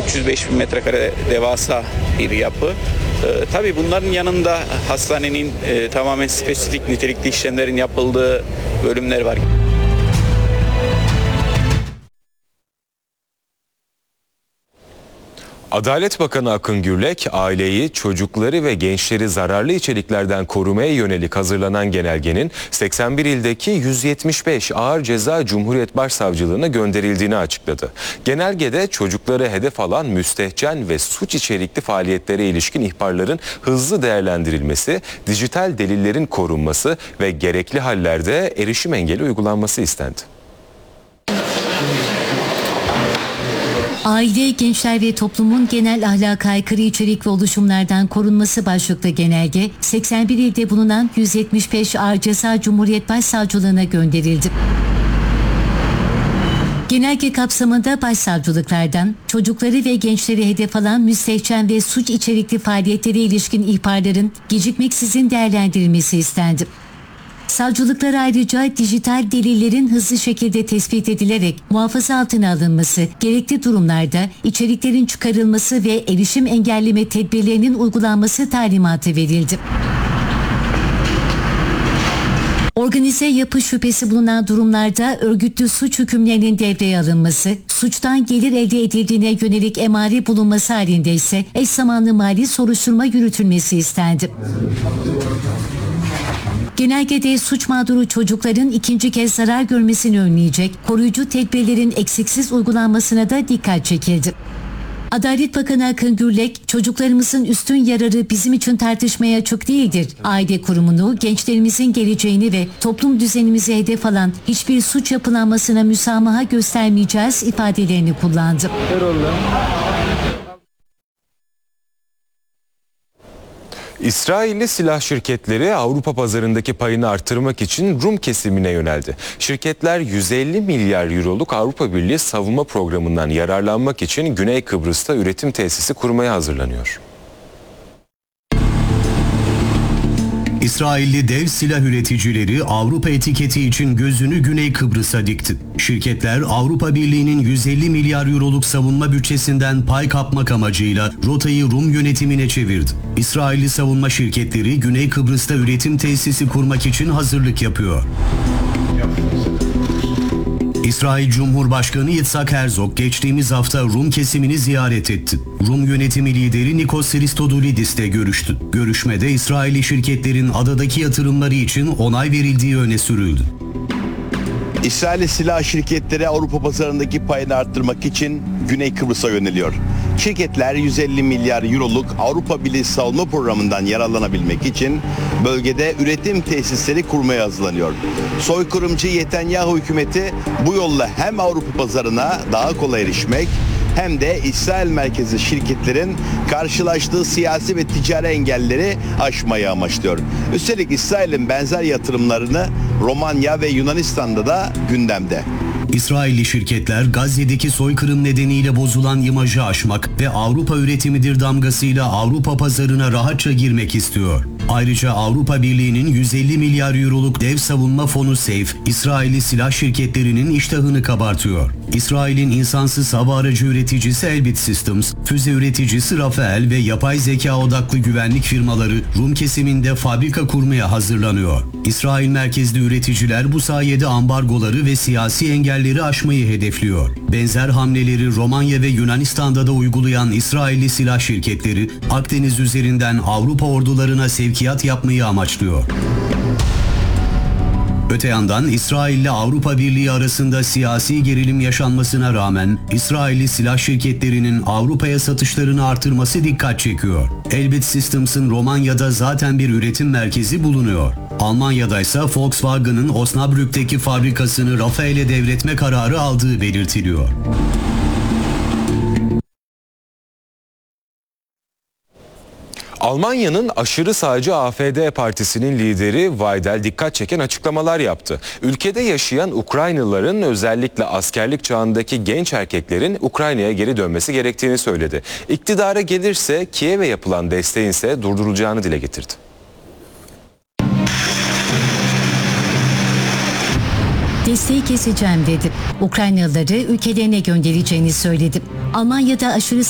305 bin metrekare devasa bir yapı. Tabii bunların yanında hastanenin tamamen spesifik nitelikli işlemlerin yapıldığı bölümler var. Adalet Bakanı Akın Gürlek, aileyi, çocukları ve gençleri zararlı içeriklerden korumaya yönelik hazırlanan genelgenin 81 ildeki 175 ağır ceza Cumhuriyet Başsavcılığına gönderildiğini açıkladı. Genelgede çocukları hedef alan müstehcen ve suç içerikli faaliyetlere ilişkin ihbarların hızlı değerlendirilmesi, dijital delillerin korunması ve gerekli hallerde erişim engeli uygulanması istendi. Aile, gençler ve toplumun genel ahlaka aykırı içerik ve oluşumlardan korunması başlıklı genelge 81 ilde bulunan 175 ağır ceza Cumhuriyet Başsavcılığına gönderildi. Genelge kapsamında başsavcılıklardan çocukları ve gençleri hedef alan müstehcen ve suç içerikli faaliyetlere ilişkin ihbarların gecikmeksizin değerlendirilmesi istendi. Savcılıklar ayrıca dijital delillerin hızlı şekilde tespit edilerek muhafaza altına alınması, gerekli durumlarda içeriklerin çıkarılması ve erişim engelleme tedbirlerinin uygulanması talimatı verildi. Organize yapı şüphesi bulunan durumlarda örgütlü suç hükümlerinin devreye alınması, suçtan gelir elde edildiğine yönelik emare bulunması halinde ise eş zamanlı mali soruşturma yürütülmesi istendi. Genelgede suç mağduru çocukların ikinci kez zarar görmesini önleyecek koruyucu tedbirlerin eksiksiz uygulanmasına da dikkat çekildi. Adalet Bakanı Akın Gürlek, çocuklarımızın üstün yararı bizim için tartışmaya açık değildir. Aile kurumunu, gençlerimizin geleceğini ve toplum düzenimizi hedef alan hiçbir suç yapılanmasına müsamaha göstermeyeceğiz ifadelerini kullandı. İsrailli silah şirketleri Avrupa pazarındaki payını artırmak için Rum kesimine yöneldi. Şirketler 150 milyar euroluk Avrupa Birliği savunma programından yararlanmak için Güney Kıbrıs'ta üretim tesisi kurmaya hazırlanıyor. İsrailli dev silah üreticileri Avrupa etiketi için gözünü Güney Kıbrıs'a dikti. Şirketler Avrupa Birliği'nin 150 milyar euroluk savunma bütçesinden pay kapmak amacıyla rotayı Rum yönetimine çevirdi. İsrailli savunma şirketleri Güney Kıbrıs'ta üretim tesisi kurmak için hazırlık yapıyor. İsrail Cumhurbaşkanı Yitzhak Herzog geçtiğimiz hafta Rum kesimini ziyaret etti. Rum yönetimi lideri Nikos Christodoulidis'le görüştü. Görüşmede İsrailli şirketlerin adadaki yatırımları için onay verildiği öne sürüldü. İsrailli silah şirketleri Avrupa pazarındaki payını arttırmak için Güney Kıbrıs'a yöneliyor. Şirketler 150 milyar euroluk Avrupa Birliği savunma programından yararlanabilmek için bölgede üretim tesisleri kurmaya hazırlanıyor. Soykırımcı Netanyahu hükümeti bu yolla hem Avrupa pazarına daha kolay erişmek hem de İsrail merkezli şirketlerin karşılaştığı siyasi ve ticari engelleri aşmayı amaçlıyor. Üstelik İsrail'in benzer yatırımlarını Romanya ve Yunanistan'da da gündemde. İsrailli şirketler Gazze'deki soykırım nedeniyle bozulan imajı aşmak ve Avrupa üretimidir damgasıyla Avrupa pazarına rahatça girmek istiyor. Ayrıca Avrupa Birliği'nin 150 milyar euroluk dev savunma fonu SAFE, İsrailli silah şirketlerinin iştahını kabartıyor. İsrail'in insansız hava aracı üreticisi Elbit Systems, füze üreticisi Rafael ve yapay zeka odaklı güvenlik firmaları Rum kesiminde fabrika kurmaya hazırlanıyor. İsrail merkezli üreticiler bu sayede ambargoları ve siyasi engelleri aşmayı hedefliyor. Benzer hamleleri Romanya ve Yunanistan'da da uygulayan İsrailli silah şirketleri Akdeniz üzerinden Avrupa ordularına sevkiyat yapmayı amaçlıyor. Öte yandan İsrail ile Avrupa Birliği arasında siyasi gerilim yaşanmasına rağmen İsrailli silah şirketlerinin Avrupa'ya satışlarını artırması dikkat çekiyor. Elbit Systems'ın Romanya'da zaten bir üretim merkezi bulunuyor. Almanya'da ise Volkswagen'ın Osnabrück'teki fabrikasını Rafael'e devretme kararı aldığı belirtiliyor. Almanya'nın aşırı sağcı AfD partisinin lideri Weidel dikkat çeken açıklamalar yaptı. Ülkede yaşayan Ukraynalıların özellikle askerlik çağındaki genç erkeklerin Ukrayna'ya geri dönmesi gerektiğini söyledi. İktidara gelirse Kiev'e yapılan desteğin ise durdurulacağını dile getirdi. Desteği keseceğim dedi. Ukraynalıları ülkelerine göndereceğini söyledi. Almanya'da aşırı